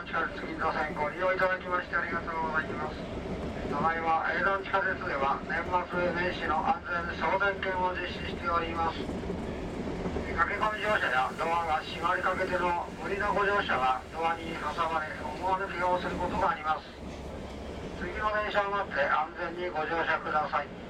地下鉄銀座線ご利用いただきましてありがとうございます。ただいま営団地下鉄では年末年始の安全総点検を実施しております。駆け込み乗車やドアが閉まりかけての無理なご乗車はドアに挟まれ思わぬ怪我をすることがあります。次の電車を待って安全にご乗車ください。